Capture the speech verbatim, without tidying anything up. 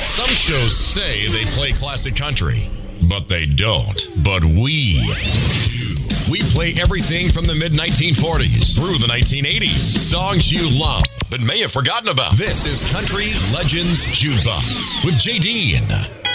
Some shows say they play classic country, but they don't. But we do. We play everything from the mid nineteen forties through the nineteen eighties. Songs you love, but may have forgotten about. This is Country Legends Jukebox with J D.